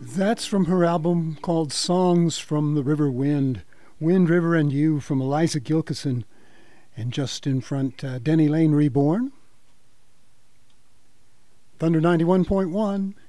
That's from her album called Songs from the River Wind, Wind, River and You from Eliza Gilkyson. And just in front, Denny Lane Reborn. Thunder 91.1.